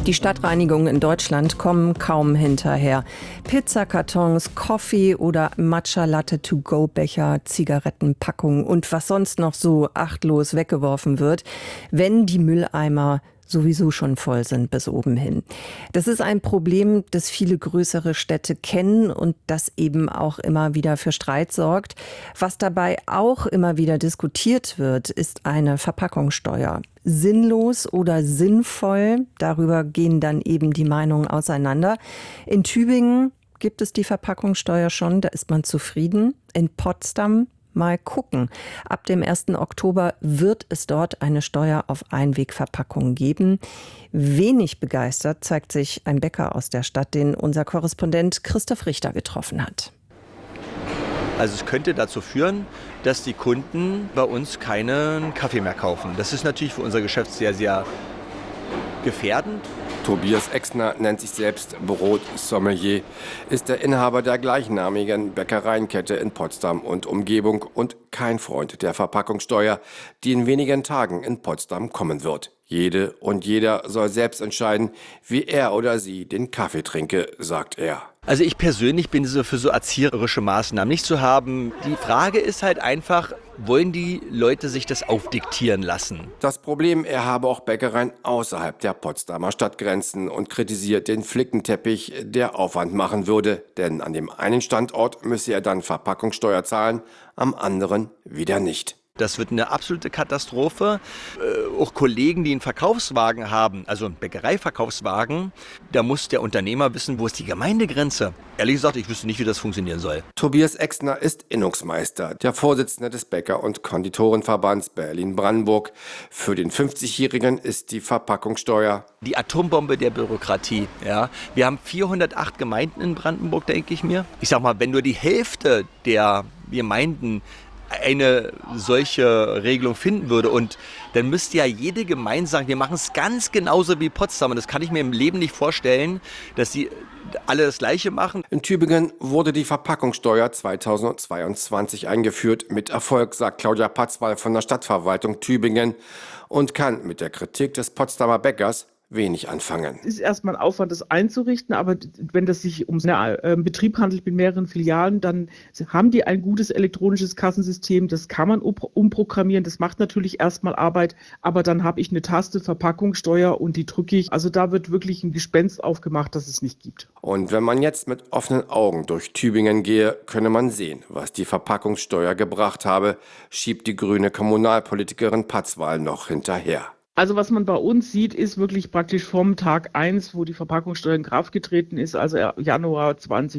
Die Stadtreinigungen in Deutschland kommen kaum hinterher. Pizzakartons, Coffee oder Matcha-Latte-to-go-Becher, Zigarettenpackungen und was sonst noch so achtlos weggeworfen wird, wenn die Mülleimer sowieso schon voll sind bis oben hin. Das ist ein Problem, das viele größere Städte kennen und das eben auch immer wieder für Streit sorgt. Was dabei auch immer wieder diskutiert wird, ist eine Verpackungssteuer. Sinnlos oder sinnvoll, darüber gehen dann eben die Meinungen auseinander. In Tübingen gibt es die Verpackungssteuer schon, da ist man zufrieden. In Potsdam mal gucken. Ab dem 1. Oktober wird es dort eine Steuer auf Einwegverpackungen geben. Wenig begeistert zeigt sich ein Bäcker aus der Stadt, den unser Korrespondent Christoph Richter getroffen hat. Also es könnte dazu führen, dass die Kunden bei uns keinen Kaffee mehr kaufen. Das ist natürlich für unser Geschäft sehr, sehr gefährdend. Tobias Exner nennt sich selbst Brotsommelier, ist der Inhaber der gleichnamigen Bäckereienkette in Potsdam und Umgebung und kein Freund der Verpackungssteuer, die in wenigen Tagen in Potsdam kommen wird. Jede und jeder soll selbst entscheiden, wie er oder sie den Kaffee trinke, sagt er. Also ich persönlich bin so für so erzieherische Maßnahmen nicht zu haben. Die Frage ist halt einfach, wollen die Leute sich das aufdiktieren lassen? Das Problem, er habe auch Bäckereien außerhalb der Potsdamer Stadtgrenzen und kritisiert den Flickenteppich, der Aufwand machen würde. Denn an dem einen Standort müsse er dann Verpackungssteuer zahlen, am anderen wieder nicht. Das wird eine absolute Katastrophe. Auch Kollegen, die einen Verkaufswagen haben, also einen Bäckereiverkaufswagen, da muss der Unternehmer wissen, wo ist die Gemeindegrenze. Ehrlich gesagt, ich wüsste nicht, wie das funktionieren soll. Tobias Exner ist Innungsmeister, der Vorsitzende des Bäcker- und Konditorenverbands Berlin-Brandenburg. Für den 50-Jährigen ist die Verpackungssteuer die Atombombe der Bürokratie. Ja. Wir haben 408 Gemeinden in Brandenburg, denke ich mir. Ich sag mal, wenn nur die Hälfte der Gemeinden eine solche Regelung finden würde. Und dann müsste ja jede Gemeinde sagen, wir machen es ganz genauso wie Potsdam. Und das kann ich mir im Leben nicht vorstellen, dass sie alle das Gleiche machen. In Tübingen wurde die Verpackungssteuer 2022 eingeführt. Mit Erfolg, sagt Claudia Patzwall von der Stadtverwaltung Tübingen und kann mit der Kritik des Potsdamer Bäckers wenig anfangen. Es ist erstmal ein Aufwand, das einzurichten, aber wenn das sich um einen Betrieb handelt mit mehreren Filialen, dann haben die ein gutes elektronisches Kassensystem, das kann man umprogrammieren, das macht natürlich erstmal Arbeit, aber dann habe ich eine Taste Verpackungssteuer und die drücke ich. Also da wird wirklich ein Gespenst aufgemacht, das es nicht gibt. Und wenn man jetzt mit offenen Augen durch Tübingen gehe, könne man sehen, was die Verpackungssteuer gebracht habe, schiebt die grüne Kommunalpolitikerin Patzwall noch hinterher. Also was man bei uns sieht, ist wirklich praktisch vom Tag 1, wo die Verpackungssteuer in Kraft getreten ist, also Januar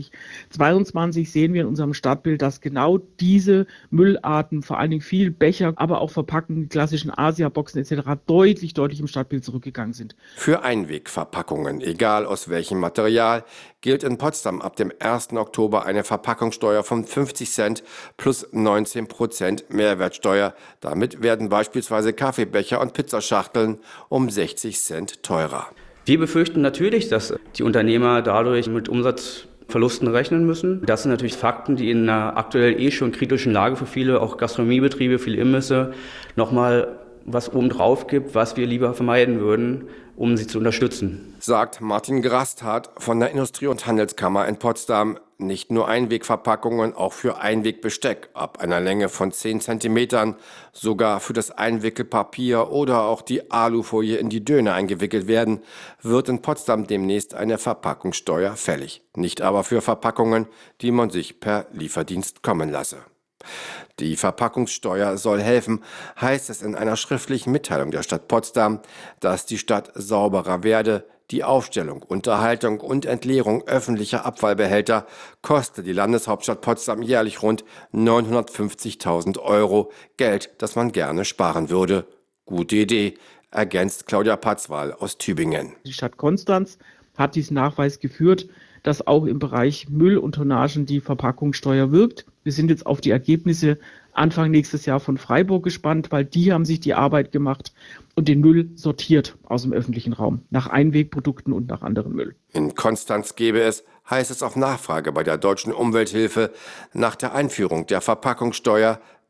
2022, sehen wir in unserem Stadtbild, dass genau diese Müllarten, vor allen Dingen viel Becher, aber auch Verpackungen, die klassischen Asia-Boxen etc. deutlich im Stadtbild zurückgegangen sind. Für Einwegverpackungen, egal aus welchem Material, gilt in Potsdam ab dem 1. Oktober eine Verpackungssteuer von 50 Cent plus 19% Mehrwertsteuer. Damit werden beispielsweise Kaffeebecher und Pizzaschachteln um 60 Cent teurer. Wir befürchten natürlich, dass die Unternehmer dadurch mit Umsatzverlusten rechnen müssen. Das sind natürlich Fakten, die in einer aktuell schon kritischen Lage für viele, auch Gastronomiebetriebe, viele Imbisse, nochmal was obendrauf gibt, was wir lieber vermeiden würden, um sie zu unterstützen. Sagt Martin Grasthardt von der Industrie- und Handelskammer in Potsdam. Nicht nur Einwegverpackungen, auch für Einwegbesteck ab einer Länge von 10 Zentimetern, sogar für das Einwickelpapier oder auch die Alufolie in die Döner eingewickelt werden, wird in Potsdam demnächst eine Verpackungssteuer fällig. Nicht aber für Verpackungen, die man sich per Lieferdienst kommen lasse. Die Verpackungssteuer soll helfen, heißt es in einer schriftlichen Mitteilung der Stadt Potsdam, dass die Stadt sauberer werde. Die Aufstellung, Unterhaltung und Entleerung öffentlicher Abfallbehälter kostet die Landeshauptstadt Potsdam jährlich rund 950.000 Euro. Geld, das man gerne sparen würde. Gute Idee, ergänzt Claudia Patzwall aus Tübingen. Die Stadt Konstanz hat diesen Nachweis geführt, dass auch im Bereich Müll und Tonnagen die Verpackungssteuer wirkt. Wir sind jetzt auf die Ergebnisse Anfang nächstes Jahr von Freiburg gespannt, weil die haben sich die Arbeit gemacht und den Müll sortiert aus dem öffentlichen Raum, nach Einwegprodukten und nach anderem Müll. In Konstanz gäbe es, heißt es auf Nachfrage bei der Deutschen Umwelthilfe, nach der Einführung der Verpackungssteuer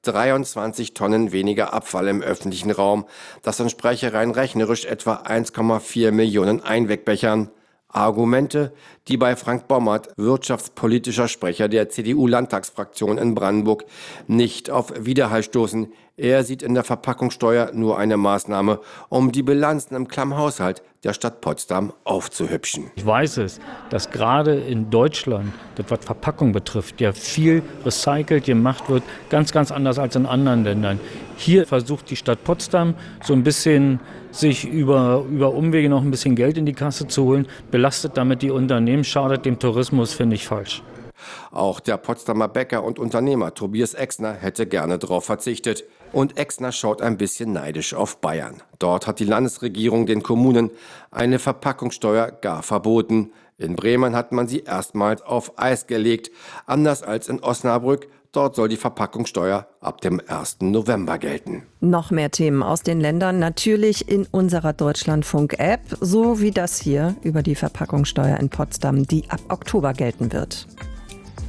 23 Tonnen weniger Abfall im öffentlichen Raum. Das entspräche rein rechnerisch etwa 1,4 Millionen Einwegbechern. Argumente, die bei Frank Bommert, wirtschaftspolitischer Sprecher der CDU-Landtagsfraktion in Brandenburg, nicht auf Widerhall stoßen. Er sieht in der Verpackungssteuer nur eine Maßnahme, um die Bilanzen im Klammhaushalt der Stadt Potsdam aufzuhübschen. Ich weiß es, dass gerade in Deutschland, das was Verpackung betrifft, ja viel recycelt gemacht wird, ganz, ganz anders als in anderen Ländern. Hier versucht die Stadt Potsdam so ein bisschen sich über Umwege noch ein bisschen Geld in die Kasse zu holen, belastet damit die Unternehmen, schadet dem Tourismus, finde ich falsch. Auch der Potsdamer Bäcker und Unternehmer Tobias Exner hätte gerne darauf verzichtet. Und Exner schaut ein bisschen neidisch auf Bayern. Dort hat die Landesregierung den Kommunen eine Verpackungssteuer gar verboten. In Bremen hat man sie erstmals auf Eis gelegt, anders als in Osnabrück. Dort soll die Verpackungssteuer ab dem 1. November gelten. Noch mehr Themen aus den Ländern natürlich in unserer Deutschlandfunk-App, so wie das hier über die Verpackungssteuer in Potsdam, die ab Oktober gelten wird.